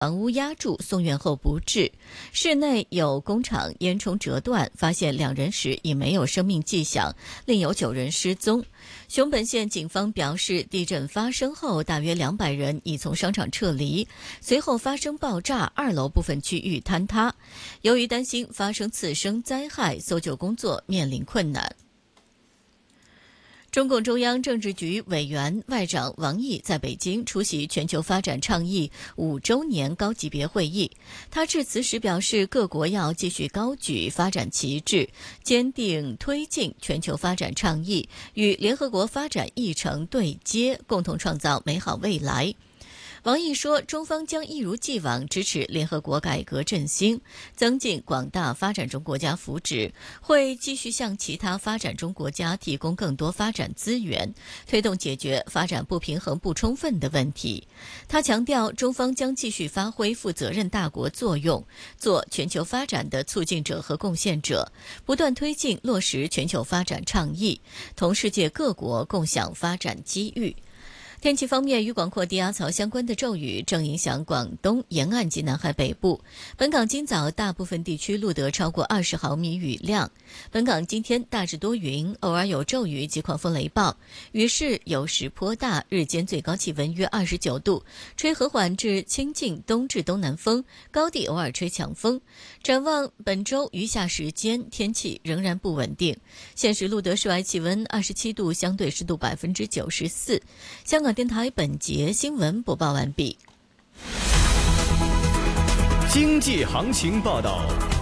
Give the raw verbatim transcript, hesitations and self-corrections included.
房屋压住，送院后不治。室内有工厂烟囱折断，发现两人时已没有生命迹象，另有九人失踪。熊本县警方表示，地震发生后，大约两百人已从商场撤离，随后发生爆炸，二楼部分区域坍塌。由于担心发生次生灾害，搜救工作面临困难。中共中央政治局委员外长王毅在北京出席全球发展倡议五周年高级别会议。他致辞时表示，各国要继续高举发展旗帜，坚定推进全球发展倡议，与联合国发展议程对接，共同创造美好未来。王毅说，中方将一如既往支持联合国改革振兴，增进广大发展中国家福祉，会继续向其他发展中国家提供更多发展资源，推动解决发展不平衡不充分的问题。他强调，中方将继续发挥负责任大国作用，做全球发展的促进者和贡献者，不断推进落实全球发展倡议，同世界各国共享发展机遇。天气方面，与广阔低压槽相关的骤雨正影响广东沿岸及南海北部。本港今早大部分地区录得超过二十毫米雨量。本港今天大致多云，偶尔有骤雨及狂风雷暴，雨势有时颇大，日间最高气温约二十九度，吹和缓至清劲东至东南风，高地偶尔吹强风。展望本周余下时间，天气仍然不稳定。现时录得室外气温二十七度，相对湿度百分之九十四。香港电台本节新闻播报完毕。 经济行情报道。